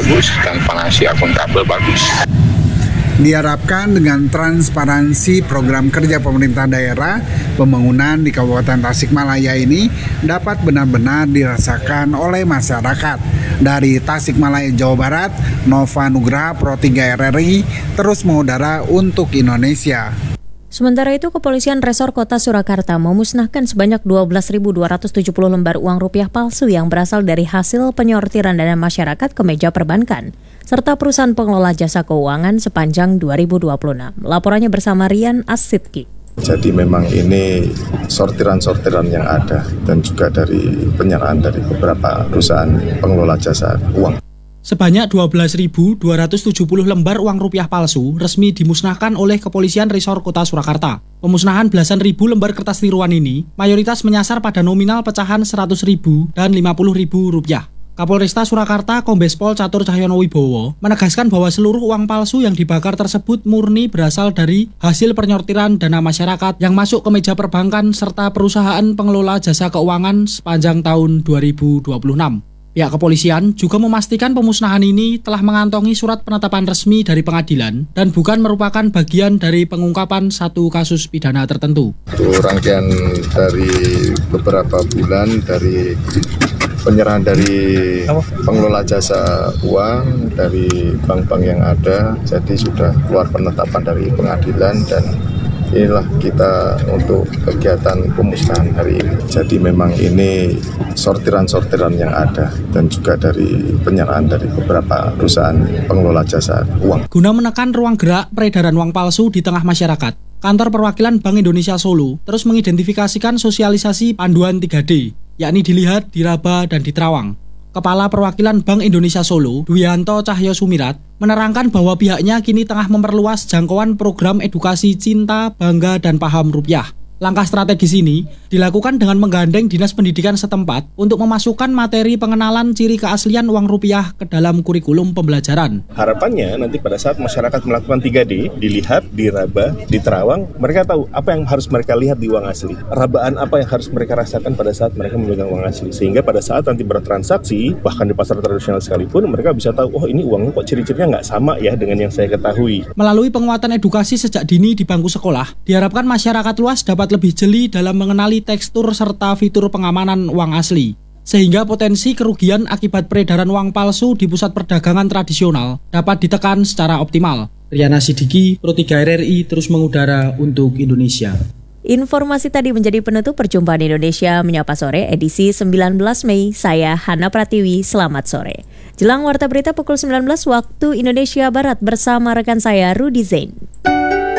bagus, transparansi akuntabel bagus. Diharapkan dengan transparansi program kerja pemerintah daerah, pembangunan di Kabupaten Tasikmalaya ini dapat benar-benar dirasakan oleh masyarakat. Dari Tasikmalaya, Jawa Barat, Nova Nugraha, Pro 3 RRI, terus mengudara untuk Indonesia. Sementara itu, Kepolisian Resor Kota Surakarta memusnahkan sebanyak 12.270 lembar uang rupiah palsu yang berasal dari hasil penyortiran dana masyarakat ke meja perbankan, serta perusahaan pengelola jasa keuangan sepanjang 2026. Laporannya bersama Rian As-Sidki. Jadi memang ini sortiran-sortiran yang ada dan juga dari penyerahan dari beberapa perusahaan pengelola jasa uang. Sebanyak 12.270 lembar uang rupiah palsu resmi dimusnahkan oleh Kepolisian Resor Kota Surakarta. Pemusnahan belasan ribu lembar kertas tiruan ini mayoritas menyasar pada nominal pecahan 100.000 dan 50.000 rupiah. Kapolresta Surakarta Kombes Pol Catur Cahyono Wibowo menegaskan bahwa seluruh uang palsu yang dibakar tersebut murni berasal dari hasil penyortiran dana masyarakat yang masuk ke meja perbankan serta perusahaan pengelola jasa keuangan sepanjang tahun 2026. Pihak kepolisian juga memastikan pemusnahan ini telah mengantongi surat penetapan resmi dari pengadilan dan bukan merupakan bagian dari pengungkapan satu kasus pidana tertentu. Itu rangkaian dari beberapa bulan dari penyerahan dari pengelola jasa uang dari bank-bank yang ada, jadi sudah keluar penetapan dari pengadilan dan inilah kita untuk kegiatan pemusnahan hari ini. Jadi memang ini sortiran-sortiran yang ada dan juga dari penyerahan dari beberapa perusahaan pengelola jasa uang. Guna menekan ruang gerak peredaran uang palsu di tengah masyarakat, Kantor Perwakilan Bank Indonesia Solo terus mengidentifikasikan sosialisasi panduan 3D, yakni dilihat, diraba, dan diterawang. Kepala Perwakilan Bank Indonesia Solo, Dwianto Cahyo Sumirat, menerangkan bahwa pihaknya kini tengah memperluas jangkauan program edukasi cinta, bangga, dan paham rupiah. Langkah strategis ini dilakukan dengan menggandeng Dinas Pendidikan setempat untuk memasukkan materi pengenalan ciri keaslian uang rupiah ke dalam kurikulum pembelajaran. Harapannya nanti pada saat masyarakat melakukan 3D, dilihat, diraba, diterawang, mereka tahu apa yang harus mereka lihat di uang asli. Rabaan apa yang harus mereka rasakan pada saat mereka memegang uang asli. Sehingga pada saat nanti bertransaksi, bahkan di pasar tradisional sekalipun, mereka bisa tahu, oh ini uangnya kok ciri-cirinya nggak sama ya dengan yang saya ketahui. Melalui penguatan edukasi sejak dini di bangku sekolah, diharapkan masyarakat luas dapat lebih jeli dalam mengenali tekstur serta fitur pengamanan uang asli, sehingga potensi kerugian akibat peredaran uang palsu di pusat perdagangan tradisional dapat ditekan secara optimal. Rian As-Sidki, Pro 3 RRI terus mengudara untuk Indonesia. Informasi tadi menjadi penutup perjumpaan Indonesia Menyapa Sore edisi 19 Mei. Saya Hana Pratiwi, selamat sore. Jelang warta berita pukul 19 waktu Indonesia Barat bersama rekan saya Rudy Zain.